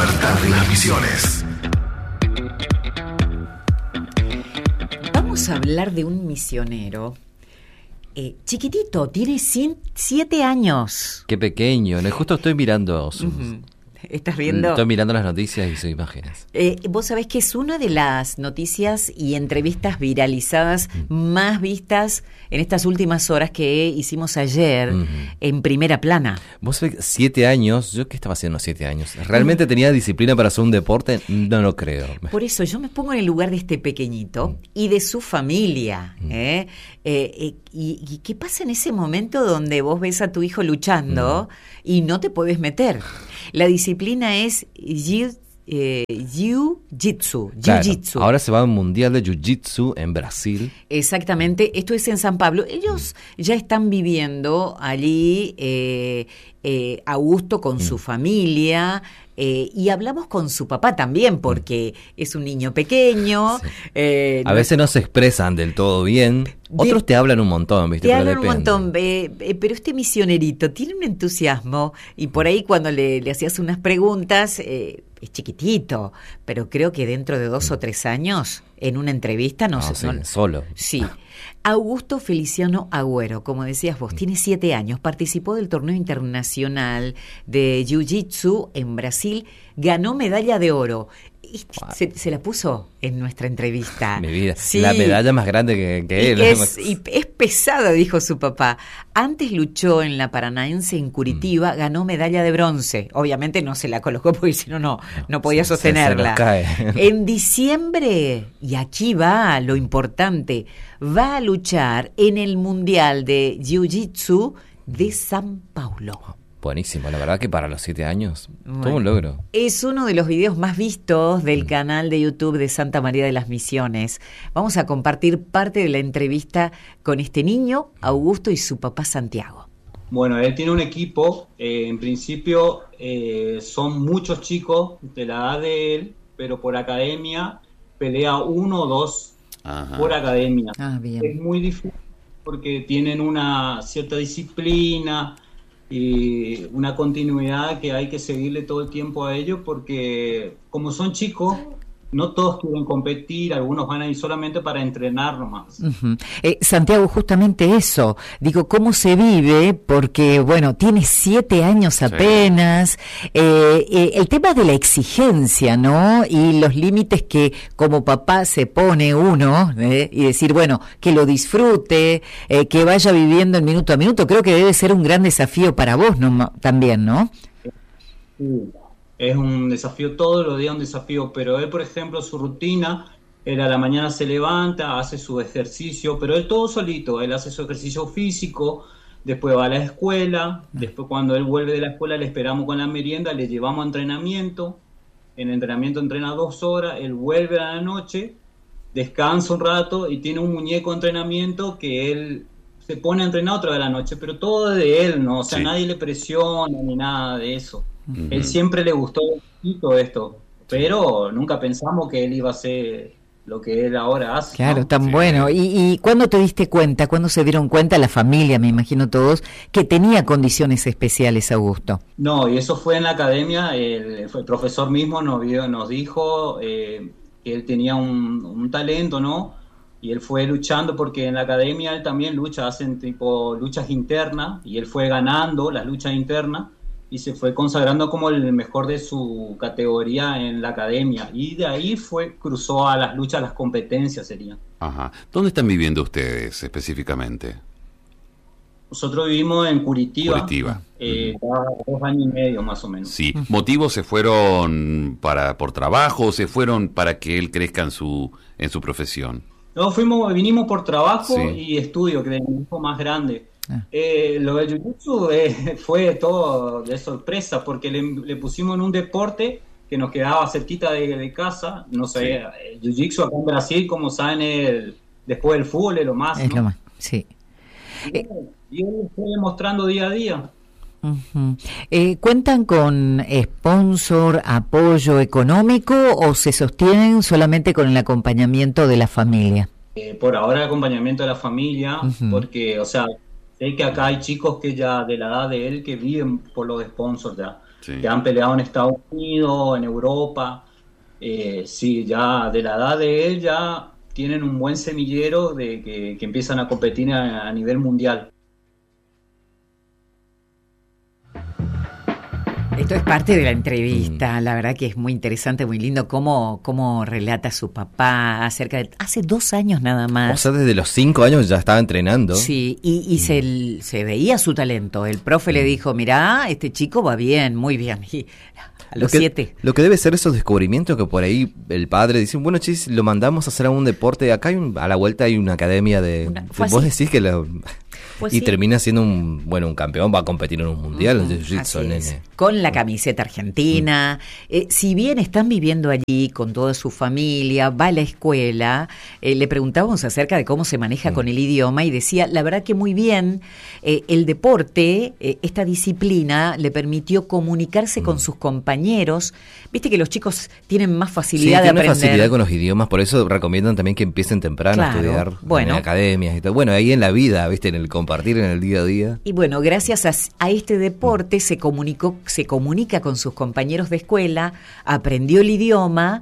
Libertad de las Misiones. Vamos a hablar de un misionero chiquitito, tiene 7 años. Qué pequeño, justo estoy mirando sus... ¿Estás viendo? Estoy mirando las noticias y sus imágenes. Vos sabés que es una de las noticias y entrevistas viralizadas más vistas en estas últimas horas que hicimos ayer en Primera Plana. Vos sabés, 7 años, ¿yo qué estaba haciendo a 7 años? ¿Realmente tenía disciplina para hacer un deporte? No lo creo. Por eso yo me pongo en el lugar de este pequeñito y de su familia. ¿Y qué pasa en ese momento donde vos ves a tu hijo luchando y no te podés meter? La disciplina es Jiu-Jitsu. Claro, ahora se va al Mundial de Jiu-Jitsu en Brasil. Exactamente, esto es en San Pablo. Ellos ya están viviendo allí a gusto con su familia. Y hablamos con su papá también, porque es un niño pequeño. Sí. A veces no se expresan del todo bien. Otros te hablan un montón, ¿viste? Te pero hablan depende. un montón, pero este misionerito tiene un entusiasmo. Y por ahí cuando le hacías unas preguntas, es chiquitito, pero creo que dentro de 2 o 3 años, en una entrevista, solo. Sí. Augusto Feliciano Agüero, como decías vos, tiene 7 años, participó del torneo internacional de Jiu-Jitsu en Brasil, ganó medalla de oro. Se la puso en nuestra entrevista. Mi vida, sí. La medalla más grande que él. Y es pesada, dijo su papá. Antes luchó en la Paranaense en Curitiba, ganó medalla de bronce. Obviamente no se la colocó porque si no podía sostenerla. Se cae. En diciembre, y aquí va lo importante, va a luchar en el Mundial de Jiu-Jitsu de San Paulo. Buenísimo, la verdad que para los 7 años, todo un logro. Es uno de los videos más vistos del canal de YouTube de Santa María de las Misiones. Vamos a compartir parte de la entrevista con este niño, Augusto, y su papá Santiago. Bueno, él tiene un equipo, en principio son muchos chicos de la edad de él, pero por academia pelea 1 o 2 por academia. Bien. Es muy difícil porque tienen una cierta disciplina y una continuidad que hay que seguirle todo el tiempo a ellos, porque como son chicos, no todos quieren competir, algunos van a ir solamente para entrenar nomás. Santiago, justamente eso, digo, ¿cómo se vive? Porque, bueno, tiene 7 años apenas, el tema de la exigencia, ¿no? Y los límites que como papá se pone uno, y decir, bueno, que lo disfrute, que vaya viviendo el minuto a minuto, creo que debe ser un gran desafío para vos, ¿no? También, ¿no? Sí. Es un desafío, todos los días un desafío, pero él, por ejemplo, su rutina, él a la mañana se levanta, hace su ejercicio, pero él todo solito, él hace su ejercicio físico, después va a la escuela, después cuando él vuelve de la escuela le esperamos con la merienda, le llevamos a entrenamiento, en entrenamiento entrena 2 horas, él vuelve a la noche, descansa un rato y tiene un muñeco de entrenamiento que él se pone a entrenar otra vez a la noche, pero todo de él, ¿no? O sea, nadie le presiona ni nada de eso. Él siempre le gustó todo esto, pero nunca pensamos que él iba a ser lo que él ahora hace. Claro, ¿no? tan bueno. ¿Y cuándo te diste cuenta, cuándo se dieron cuenta la familia, me imagino todos, que tenía condiciones especiales, Augusto? No, y eso fue en la academia, el profesor mismo nos dijo que él tenía un talento, ¿no? Y él fue luchando, porque en la academia él también lucha, hacen tipo luchas internas, y él fue ganando las luchas internas, y se fue consagrando como el mejor de su categoría en la academia, y de ahí cruzó a las luchas, a las competencias serían. Ajá. ¿Dónde están viviendo ustedes específicamente? Nosotros vivimos en Curitiba. 2 años y medio más o menos. Sí. ¿Motivos se fueron por trabajo o se fueron para que él crezca en su profesión? No, vinimos por trabajo Sí. y estudio, que es mi hijo más grande. Lo de Jiu-Jitsu fue todo de sorpresa, porque le pusimos en un deporte que nos quedaba cerquita de casa. No sé, el Jiu-Jitsu acá en Brasil, como saben, después del fútbol es lo más, Es ¿no? lo más, sí. Y él fue demostrando día a día. ¿Cuentan con sponsor, apoyo económico o se sostienen solamente con el acompañamiento de la familia? Por ahora el acompañamiento de la familia, porque, o sea, sé que acá hay chicos que ya de la edad de él que viven por los sponsors ya. Sí. que han peleado en Estados Unidos, en Europa. Sí, ya de la edad de él ya tienen un buen semillero de que empiezan a competir a nivel mundial. Esto es parte de la entrevista, la verdad que es muy interesante, muy lindo cómo relata su papá acerca de... Hace 2 años nada más. O sea, desde los 5 años ya estaba entrenando. Sí, y se veía su talento. El profe le dijo, mirá, este chico va bien, muy bien. Y a los 7. Lo que debe ser esos descubrimientos que por ahí el padre dice, bueno, chis, lo mandamos a hacer algún deporte. Acá a la vuelta hay una academia vos decís que Pues y sí. termina siendo un campeón, va a competir en un mundial de jiu-jitsu, Así es. nene. Con la camiseta argentina. Si bien están viviendo allí con toda su familia, va a la escuela, le preguntábamos acerca de cómo se maneja con el idioma y decía, la verdad que muy bien, el deporte, esta disciplina, le permitió comunicarse con sus compañeros. Viste que los chicos tienen más facilidad de tiene aprender. facilidad con los idiomas, por eso recomiendan también que empiecen temprano a Claro, estudiar bueno. en academias y todo. Bueno, ahí en la vida, viste, en el compartir en el día a día. Y bueno, gracias a este deporte se comunica con sus compañeros de escuela, aprendió el idioma,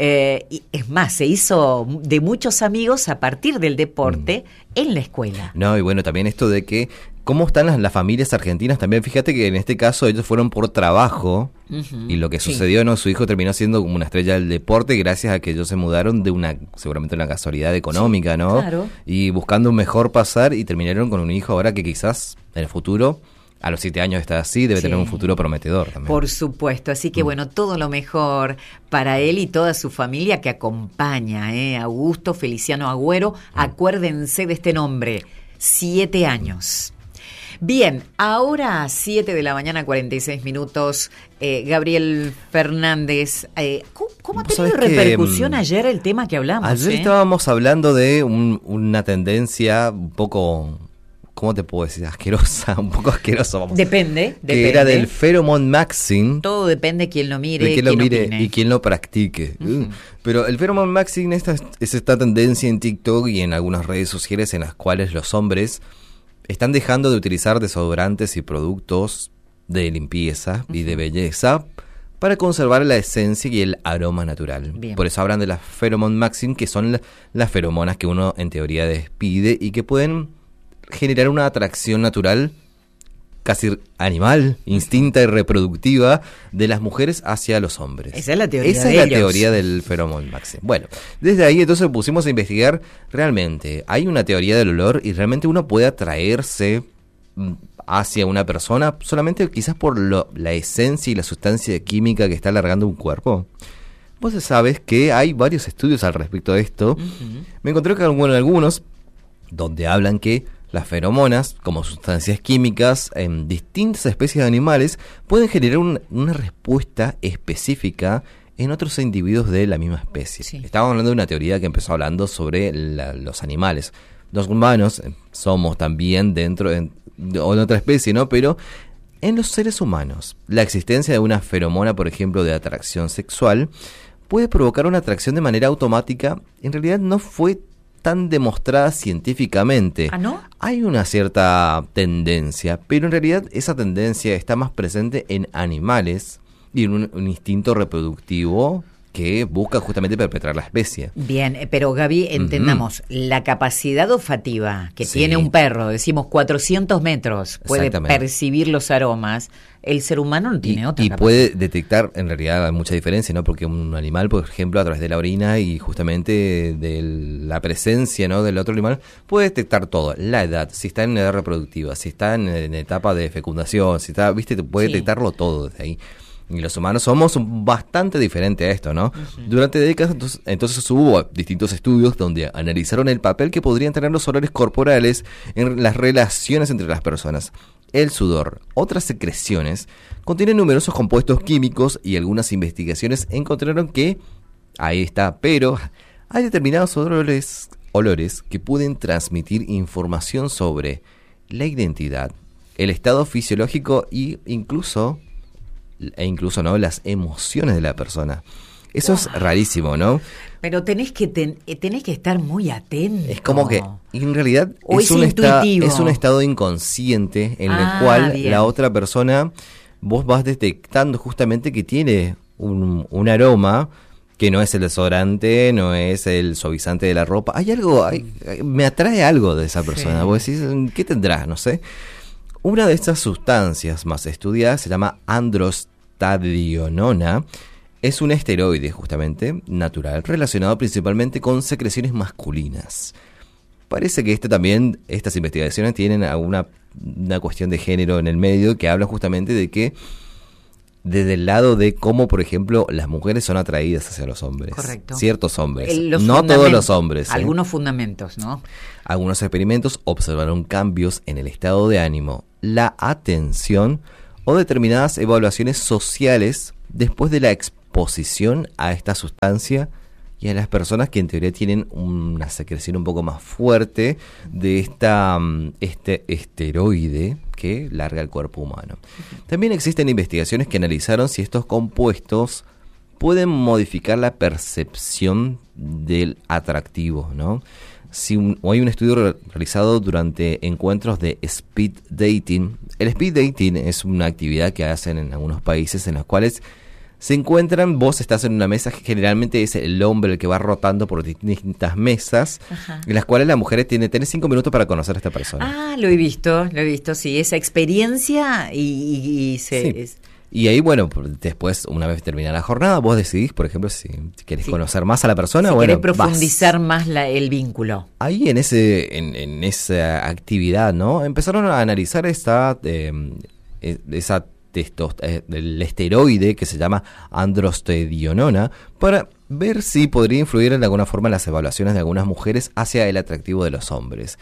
y es más, se hizo de muchos amigos a partir del deporte en la escuela. No, y bueno, también esto de que cómo están las familias argentinas también. Fíjate que en este caso ellos fueron por trabajo y lo que sucedió, ¿no? Su hijo terminó siendo como una estrella del deporte gracias a que ellos se mudaron de seguramente una casualidad económica, ¿no? Claro. Y buscando un mejor pasar y terminaron con un hijo ahora que quizás en el futuro, a los 7 años está así, debe tener un futuro prometedor también. Por supuesto, así que bueno, todo lo mejor para él y toda su familia que acompaña, Augusto Feliciano Agüero, acuérdense de este nombre, 7 años. Bien, ahora 7 de la mañana, 46 minutos, Gabriel Fernández, ¿cómo ha tenido repercusión ayer el tema que hablamos? Ayer estábamos hablando de una tendencia un poco, ¿cómo te puedo decir? Asquerosa, un poco asquerosa, vamos. Depende. Que era del Pheromone Maxing. Todo depende de quién lo mire, de quién lo mire opine. y quién lo practique. Pero el Pheromone Maxing es esta tendencia en TikTok y en algunas redes sociales en las cuales los hombres están dejando de utilizar desodorantes y productos de limpieza y de belleza para conservar la esencia y el aroma natural. Bien. Por eso hablan de las Pheromone Maxing, que son las feromonas que uno en teoría despide y que pueden generar una atracción natural casi animal, instinta y reproductiva de las mujeres hacia los hombres. Esa es la teoría Esa de es la ellos. teoría del Pheromone Maxing. Bueno, desde ahí entonces pusimos a investigar realmente. Hay una teoría del olor y realmente uno puede atraerse hacia una persona solamente quizás por la esencia y la sustancia química que está alargando un cuerpo. Vos sabés que hay varios estudios al respecto de esto. Me encontré con algunos donde hablan que las feromonas, como sustancias químicas en distintas especies de animales, pueden generar una respuesta específica en otros individuos de la misma especie. Sí. Estábamos hablando de una teoría que empezó hablando sobre los animales. Los humanos somos también dentro de otra especie, ¿no? Pero en los seres humanos, la existencia de una feromona, por ejemplo, de atracción sexual, puede provocar una atracción de manera automática. En realidad no fue tan demostrada científicamente. ¿Ah, no? Hay una cierta tendencia, pero en realidad esa tendencia está más presente en animales y en un instinto reproductivo que busca justamente perpetrar la especie. Bien, pero Gaby, entendamos, la capacidad olfativa que tiene un perro, decimos 400 metros, puede Exactamente. percibir los aromas, el ser humano no tiene otra y capacidad. puede detectar, en realidad hay mucha diferencia, ¿no? Porque un animal, por ejemplo, a través de la orina y justamente de la presencia, ¿no?, del otro animal, puede detectar todo, la edad, si está en edad reproductiva, si está en etapa de fecundación, si está, viste, puede detectarlo todo desde ahí. Y los humanos somos bastante diferentes a esto, ¿no? Durante décadas, entonces hubo distintos estudios donde analizaron el papel que podrían tener los olores corporales en las relaciones entre las personas. El sudor, otras secreciones, contienen numerosos compuestos químicos y algunas investigaciones encontraron que, ahí está, pero hay determinados olores que pueden transmitir información sobre la identidad, el estado fisiológico e incluso no las emociones de la persona. Eso es rarísimo, ¿no? Pero tenés que estar muy atento. Es como que en realidad O es intuitivo. es un estado inconsciente en el cual bien. la otra persona vos vas detectando justamente que tiene un aroma que no es el desodorante, no es el suavizante de la ropa. Hay algo, me atrae algo de esa persona. Sí. Vos decís, ¿qué tendrá? No sé. Una de estas sustancias más estudiadas se llama androstenediona. Es un esteroide, justamente, natural, relacionado principalmente con secreciones masculinas. Parece que estas investigaciones tienen una cuestión de género en el medio que habla justamente de que desde el lado de cómo, por ejemplo, las mujeres son atraídas hacia los hombres. Correcto. Ciertos hombres. Los No todos los hombres. Algunos fundamentos, ¿no? Algunos experimentos observaron cambios en el estado de ánimo, la atención o determinadas evaluaciones sociales después de la exposición a esta sustancia y a las personas que en teoría tienen una secreción un poco más fuerte de este esteroide que larga el cuerpo humano. También existen investigaciones que analizaron si estos compuestos pueden modificar la percepción del atractivo, ¿no? Hay un estudio realizado durante encuentros de speed dating. El speed dating es una actividad que hacen en algunos países en los cuales se encuentran, vos estás en una mesa, generalmente es el hombre el que va rotando por distintas mesas, Ajá. en las cuales las mujeres tenés 5 minutos para conocer a esta persona. Ah, lo he visto, sí, esa experiencia y se... Sí. Y ahí, bueno, después, una vez terminada la jornada, vos decidís, por ejemplo, si querés conocer más a la persona, si bueno, querés profundizar más el vínculo. Ahí en esa actividad, ¿no? Empezaron a analizar el esteroide que se llama androstenediona para ver si podría influir de alguna forma en las evaluaciones de algunas mujeres hacia el atractivo de los hombres.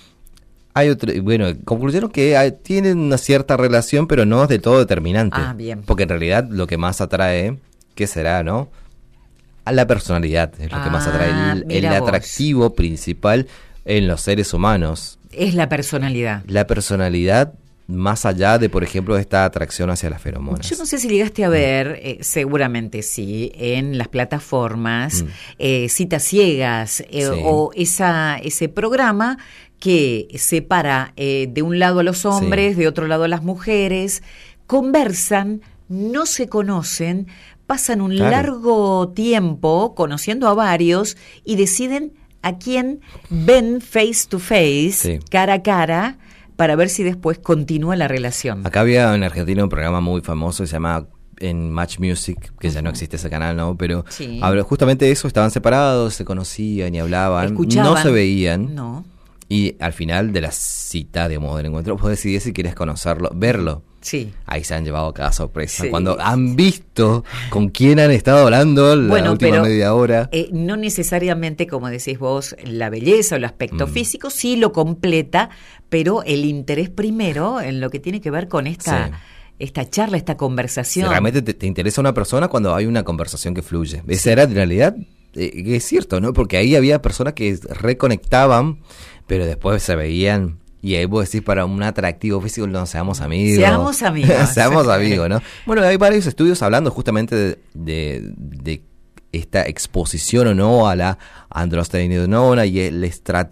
Concluyeron que tienen una cierta relación, pero no es del todo determinante. Ah, bien. Porque en realidad lo que más atrae, ¿qué será, no? A la personalidad es lo que más atrae. El mira atractivo principal en los seres humanos. Es la personalidad. La personalidad más allá de, por ejemplo, esta atracción hacia las feromonas. Yo no sé si llegaste a ver, seguramente sí, en las plataformas, citas ciegas Sí. o ese programa que separa de un lado a los hombres, Sí. de otro lado a las mujeres, conversan, no se conocen, pasan un Claro. largo tiempo conociendo a varios y deciden a quién ven face to face, Sí. cara a cara, para ver si después continúa la relación. Acá había en Argentina un programa muy famoso que se llama en Match Music, que ya no existe ese canal, ¿no? Pero Sí. justamente eso, estaban separados, se conocían y hablaban, Escuchaban. no se veían. No. Y al final de la cita, digamos, del encuentro, vos decidís si quieres conocerlo, verlo. Sí. Ahí se han llevado cada sorpresa. Sí. Cuando han visto con quién han estado hablando la última media hora. No necesariamente, como decís vos, la belleza o el aspecto físico sí lo completa, pero el interés primero en lo que tiene que ver con esta charla, esta Si conversación. realmente te interesa una persona cuando hay una conversación que fluye. Esa era en realidad, es cierto, ¿no? Porque ahí había personas que reconectaban, pero después se veían. Y ahí vos decís, para un atractivo físico, no, seamos amigos. Seamos amigos. Seamos amigos, ¿no? Bueno, hay varios estudios hablando justamente de esta exposición o no a la androstenediona y el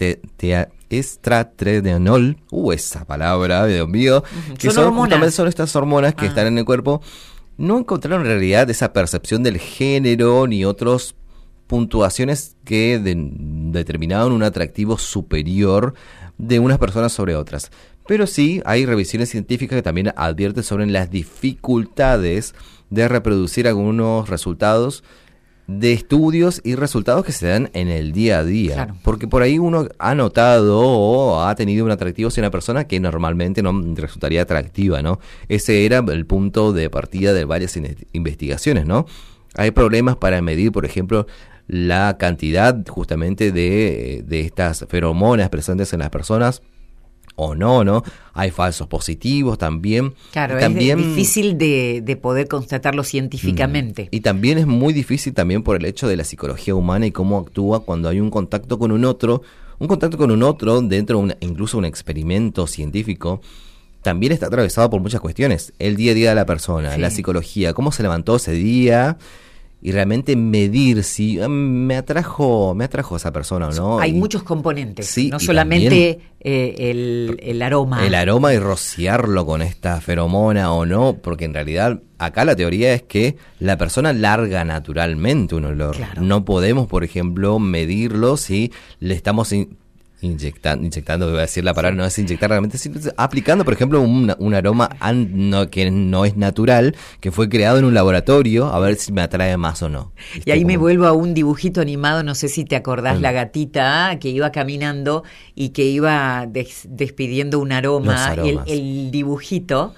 estraterenol, esa palabra, Dios mío, que Son hormonas. justamente son estas hormonas que están en el cuerpo. No encontraron en realidad esa percepción del género ni otros puntuaciones que determinaban un atractivo superior de unas personas sobre otras. Pero sí hay revisiones científicas que también advierten sobre las dificultades de reproducir algunos resultados de estudios y resultados que se dan en el día a día. Claro. Porque por ahí uno ha notado o ha tenido un atractivo hacia una persona que normalmente no resultaría atractiva, ¿no? Ese era el punto de partida de varias investigaciones, ¿no? Hay problemas para medir, por ejemplo, la cantidad justamente de estas feromonas presentes en las personas o no, ¿no? Hay falsos positivos también. Claro, también, es difícil de poder constatarlo científicamente. Y también es muy difícil también por el hecho de la psicología humana y cómo actúa cuando hay un contacto con un otro dentro de incluso un experimento científico. También está atravesado por muchas cuestiones. El día a día de la persona, Sí. la psicología, cómo se levantó ese día y realmente medir si me atrajo esa persona o no. Hay y, muchos componentes, sí, no y solamente el aroma. El aroma y rociarlo con esta feromona o no, porque en realidad acá la teoría es que la persona larga naturalmente un olor. Claro. No podemos, por ejemplo, medirlo si le estamos inyectando, voy a decir la palabra, no es inyectar realmente, sino aplicando, por ejemplo, un aroma que no es natural, que fue creado en un laboratorio, a ver si me atrae más o no. Y ahí me vuelvo a un dibujito animado, no sé si te acordás, la gatita que iba caminando y que iba despidiendo un aroma, y el dibujito,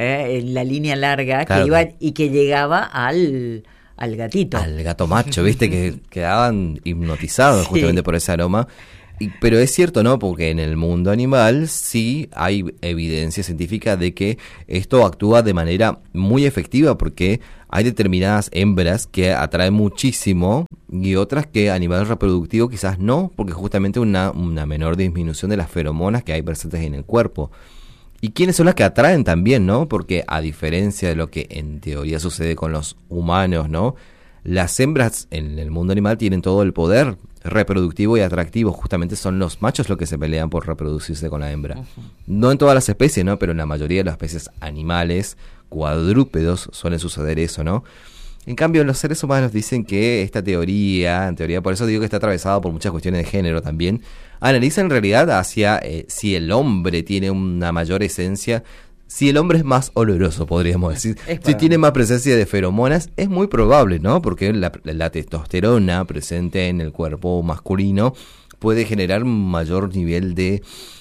la línea larga, claro, que iba y que llegaba al gatito. Al gato macho, viste, que quedaban hipnotizados, sí, justamente por ese aroma. Pero es cierto, ¿no? Porque en el mundo animal sí hay evidencia científica de que esto actúa de manera muy efectiva, porque hay determinadas hembras que atraen muchísimo y otras que a nivel reproductivo quizás no, porque justamente una menor disminución de las feromonas que hay presentes en el cuerpo. ¿Y quiénes son las que atraen también, no? Porque a diferencia de lo que en teoría sucede con los humanos, ¿no? Las hembras en el mundo animal tienen todo el poder reproductivo y atractivo. Justamente son los machos los que se pelean por reproducirse con la hembra. No en todas las especies, ¿no? Pero en la mayoría de las especies animales, cuadrúpedos, suele suceder eso, ¿no? En cambio, los seres humanos dicen que esta teoría, en teoría, por eso digo que está atravesada por muchas cuestiones de género también, analiza en realidad hacia si el hombre tiene una mayor esencia. Si el hombre es más oloroso, podríamos decir, si tiene más presencia de feromonas, es muy probable, ¿no? Porque la testosterona presente en el cuerpo masculino puede generar un mayor nivel de,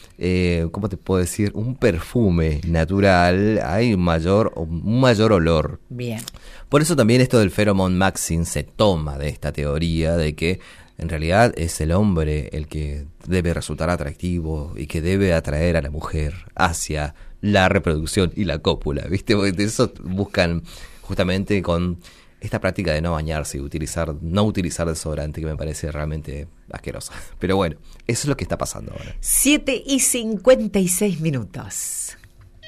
¿cómo te puedo decir? Un perfume natural, hay un mayor olor. Bien. Por eso también esto del pheromone maxing se toma de esta teoría de que en realidad es el hombre el que debe resultar atractivo y que debe atraer a la mujer hacia la reproducción y la cópula, ¿viste? Porque de eso buscan justamente con esta práctica de no bañarse y no utilizar desodorante, que me parece realmente asquerosa. Pero bueno, eso es lo que está pasando ahora. 7:56.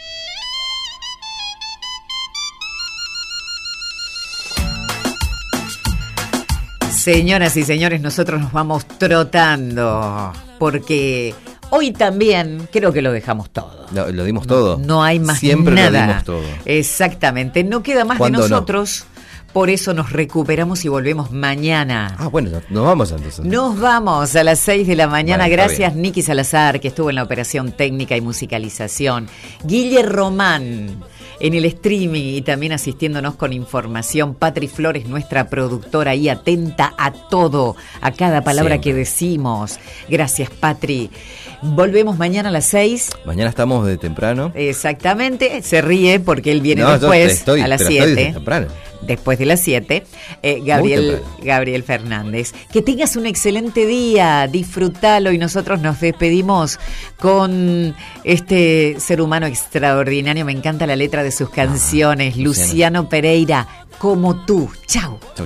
Señoras y señores, nosotros nos vamos trotando porque hoy también creo que lo dejamos todo. Lo dimos todo. No hay más Siempre nada. Lo dimos todo. Exactamente. No queda más de nosotros. No? Por eso nos recuperamos y volvemos mañana. Ah, bueno, nos vamos entonces. Nos vamos a las 6 de la mañana. Vale, gracias, Nicky Salazar, que estuvo en la operación técnica y musicalización. Guille Román en el streaming y también asistiéndonos con información. Patri Flores, nuestra productora, ahí atenta a todo, a cada palabra siempre que decimos. Gracias, Patri. Volvemos mañana a las 6. Mañana estamos de temprano. Exactamente. Se ríe porque él viene después, a las 7. Después de las 7, Gabriel Fernández. Que tengas un excelente día, disfrútalo, y nosotros nos despedimos con este ser humano extraordinario. Me encanta la letra de sus canciones, Luciano Pereira, Como tú. Chau.